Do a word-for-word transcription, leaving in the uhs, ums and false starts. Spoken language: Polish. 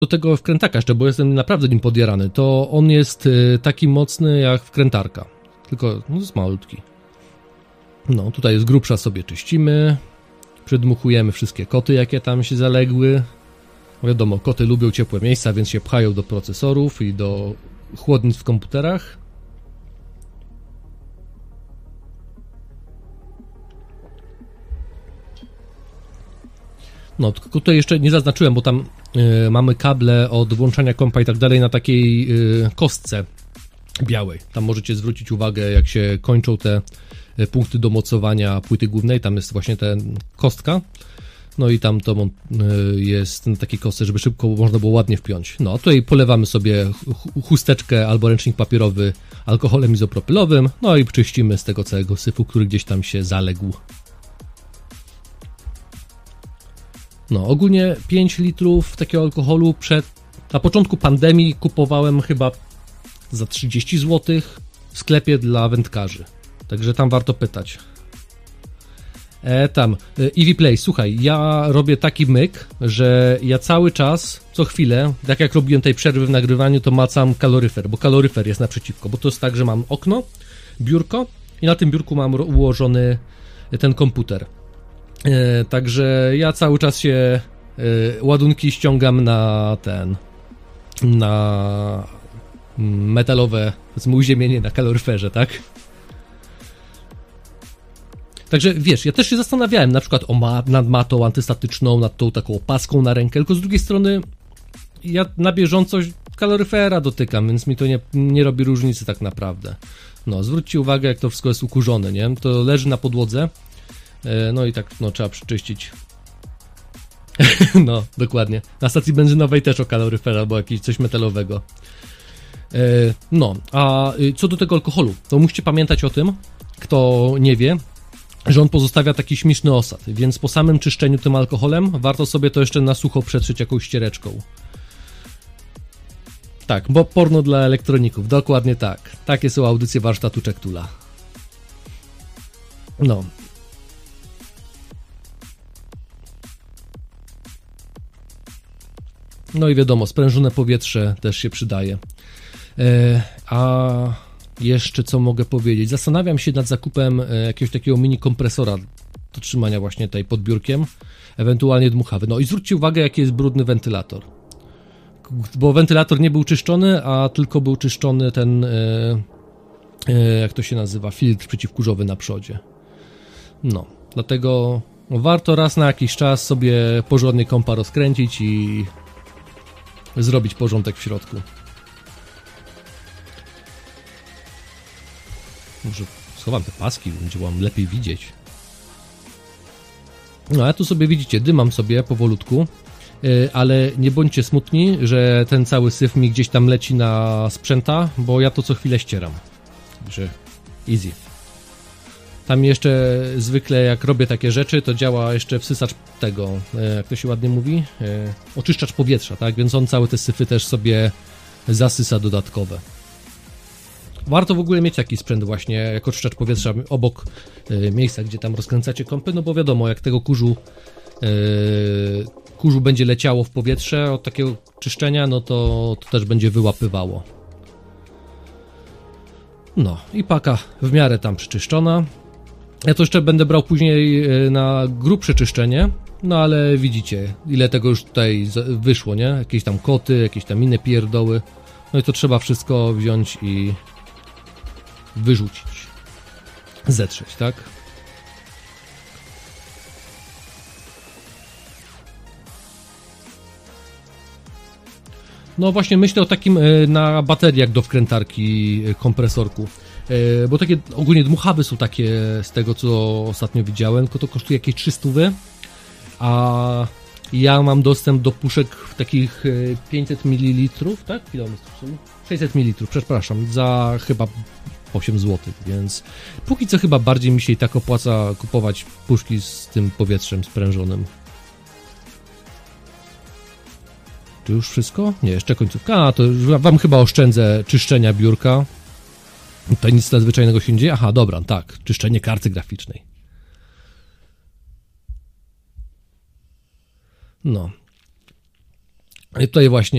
do tego wkrętaka jeszcze, bo jestem naprawdę nim podjarany, to on jest taki mocny jak wkrętarka, tylko no, jest malutki. No, tutaj jest grubsza, sobie czyścimy, przedmuchujemy wszystkie koty, jakie tam się zaległy. Wiadomo, koty lubią ciepłe miejsca, więc się pchają do procesorów i do chłodnic w komputerach. No, tylko tutaj jeszcze nie zaznaczyłem, bo tam y, mamy kable od włączania kompa i tak dalej na takiej y, kostce białej. Tam możecie zwrócić uwagę, jak się kończą te y, punkty do mocowania płyty głównej. Tam jest właśnie ta kostka. No i tam to y, jest na takiej kostce, żeby szybko można było ładnie wpiąć. No, tutaj polewamy sobie ch chusteczkę albo ręcznik papierowy alkoholem izopropylowym. No i czyścimy z tego całego syfu, który gdzieś tam się zaległ. No, ogólnie pięć litrów takiego alkoholu przed, na początku pandemii kupowałem chyba za trzydzieści złotych w sklepie dla wędkarzy. Także tam warto pytać. E, tam, Eevee Play, słuchaj, ja robię taki myk, że ja cały czas, co chwilę, tak jak robiłem tej przerwy w nagrywaniu, to macam kaloryfer, bo kaloryfer jest naprzeciwko, bo to jest tak, że mam okno, biurko i na tym biurku mam ułożony ten komputer. E, także ja cały czas się e, ładunki ściągam na ten, na metalowe, powiedzmy, uziemienie na kaloryferze, tak? Także wiesz, ja też się zastanawiałem na przykład o ma nad matą antystatyczną, nad tą taką opaską na rękę, tylko z drugiej strony ja na bieżąco kaloryfera dotykam, więc mi to nie, nie robi różnicy tak naprawdę. No, zwróćcie uwagę, jak to wszystko jest ukurzone, nie? To leży na podłodze. No i tak, no, trzeba przyczyścić. No, dokładnie. Na stacji benzynowej też o kaloryfera, albo jakieś coś metalowego. No, a co do tego alkoholu, to musicie pamiętać o tym, kto nie wie, że on pozostawia taki śmieszny osad, więc po samym czyszczeniu tym alkoholem warto sobie to jeszcze na sucho przetrzeć jakąś ściereczką. Tak, bo porno dla elektroników, dokładnie tak. Takie są audycje warsztatu Czektula. No. No i wiadomo, sprężone powietrze też się przydaje. E, a jeszcze co mogę powiedzieć? Zastanawiam się nad zakupem jakiegoś takiego mini kompresora do trzymania właśnie tutaj pod biurkiem, ewentualnie dmuchawy. No i zwróćcie uwagę, jaki jest brudny wentylator. Bo wentylator nie był czyszczony, a tylko był czyszczony ten, e, e, jak to się nazywa, filtr przeciwkurzowy na przodzie. No, dlatego warto raz na jakiś czas sobie porządnie kompa rozkręcić i zrobić porządek w środku. Może schowam te paski, będzie wam lepiej widzieć. No, a tu sobie widzicie, dymam sobie powolutku, yy, ale nie bądźcie smutni, że ten cały syf mi gdzieś tam leci na sprzęta, bo ja to co chwilę ścieram. Także easy. Tam jeszcze zwykle jak robię takie rzeczy, to działa jeszcze wsysacz tego, jak to się ładnie mówi, oczyszczacz powietrza, tak? Więc on całe te syfy też sobie zasysa dodatkowe. Warto w ogóle mieć taki sprzęt właśnie, jak oczyszczacz powietrza obok miejsca, gdzie tam rozkręcacie kąpy, no bo wiadomo, jak tego kurzu kurzu będzie leciało w powietrze od takiego czyszczenia, no to, to też będzie wyłapywało. No i paka w miarę tam przyczyszczona. Ja to jeszcze będę brał później na grubsze czyszczenie, no ale widzicie, ile tego już tutaj wyszło, nie? Jakieś tam koty, jakieś tam inne pierdoły. No i to trzeba wszystko wziąć i wyrzucić. Zetrzeć, tak? No właśnie myślę o takim na bateriach do wkrętarki kompresorku. Bo takie ogólnie dmuchawy są takie z tego co ostatnio widziałem, tylko to kosztuje jakieś trzysta, a ja mam dostęp do puszek takich pięćset mililitrów, tak? sześćset mililitrów, przepraszam, za chyba osiem złotych, więc póki co chyba bardziej mi się i tak opłaca kupować puszki z tym powietrzem sprężonym. To już wszystko? Nie, jeszcze końcówka. A, to już wam chyba oszczędzę czyszczenia biurka. Tutaj nic nadzwyczajnego się nie dzieje. Aha, dobra, tak. Czyszczenie karty graficznej. No. I tutaj właśnie